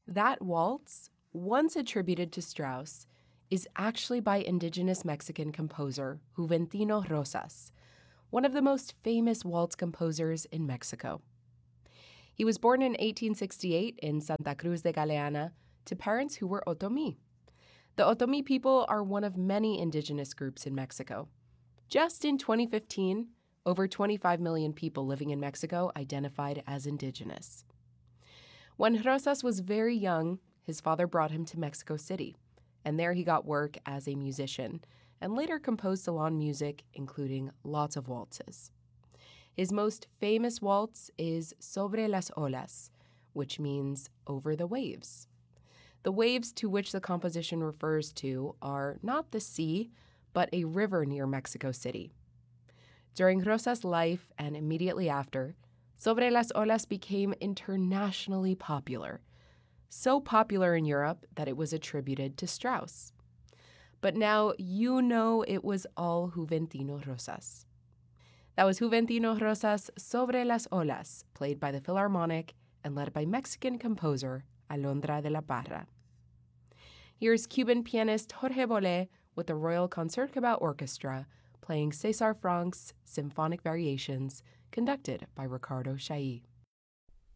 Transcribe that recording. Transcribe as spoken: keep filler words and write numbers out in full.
That waltz, once attributed to Strauss, is actually by indigenous Mexican composer Juventino Rosas, one of the most famous waltz composers in Mexico. He was born in eighteen sixty-eight in Santa Cruz de Galeana to parents who were Otomi. The Otomi people are one of many indigenous groups in Mexico. Just in twenty fifteen, over twenty-five million people living in Mexico identified as indigenous. When Rosas was very young, his father brought him to Mexico City, and there he got work as a musician and later composed salon music, including lots of waltzes. His most famous waltz is Sobre las Olas, which means over the waves. The waves to which the composition refers to are not the sea, but a river near Mexico City. During Rosas' life and immediately after, Sobre las Olas became internationally popular, so popular in Europe that it was attributed to Strauss. But now you know it was all Juventino Rosas. That was Juventino Rosas' Sobre las Olas, played by the Philharmonic and led by Mexican composer Alondra de la Parra. Here's Cuban pianist Jorge Bolet with the Royal Concertgebouw Orchestra playing César Franck's Symphonic Variations, conducted by Ricardo Chailly.